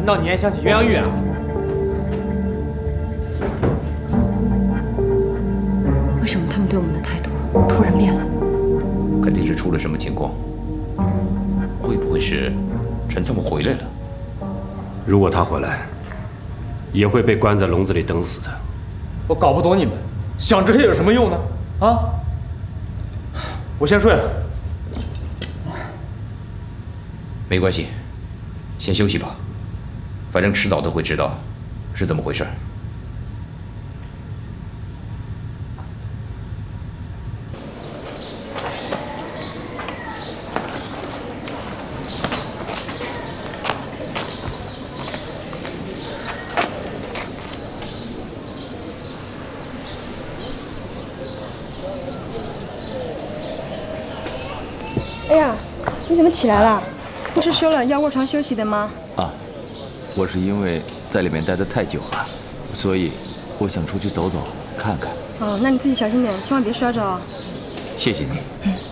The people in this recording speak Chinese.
道你还想起鸳鸯浴啊？ 为什么他们对我们的态度突然变了？ 肯定是出了什么情况。会不会是陈参谋回来了？ 如果他回来，也会被关在笼子里等死的。 我搞不懂你们想这些有什么用呢？啊！我先睡了。 没关系，先休息吧，反正迟早都会知道是怎么回事。 哎呀，你怎么起来了？不是说了要卧床休息的吗？ 啊，我是因为在里面待得太久了，所以我想出去走走看看。 哦，那你自己小心点，千万别摔着哦。 谢谢你。